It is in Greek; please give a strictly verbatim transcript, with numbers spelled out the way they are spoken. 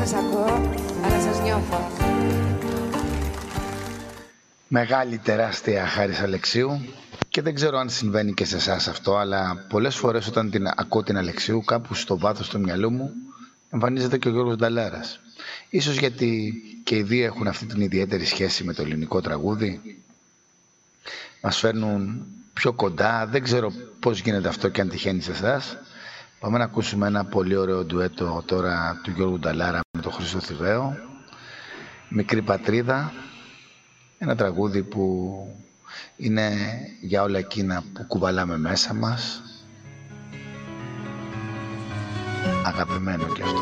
σας ακούω, αλλά σας νιώθω. Μεγάλη τεράστια Χάρης Αλεξίου. Και δεν ξέρω αν συμβαίνει και σε εσάς αυτό, αλλά πολλές φορές όταν την ακούω την Αλεξίου, κάπου στο βάθος του μυαλού μου εμφανίζεται και ο Γιώργος Νταλάρας. Ίσως γιατί και οι δύο έχουν αυτή την ιδιαίτερη σχέση με το ελληνικό τραγούδι. Μας φέρνουν πιο κοντά, δεν ξέρω πώς γίνεται αυτό και αν τυχαίνει σε εσάς. Πάμε να ακούσουμε ένα πολύ ωραίο ντουέτο τώρα του Γιώργου Νταλάρα με τον Χρήστο Θηβαίο. Μικρή Πατρίδα, ένα τραγούδι που είναι για όλα εκείνα που κουβαλάμε μέσα μας. Αγαπημένο κι αυτό.